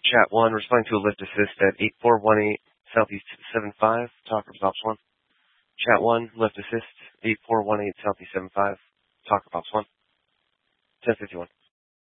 Chat 1, responding to a lift assist at 8418 Southeast 75, Talker Pops 1. Chat 1, lift assist, 8418 Southeast 75, Talker Pops 1. 1051.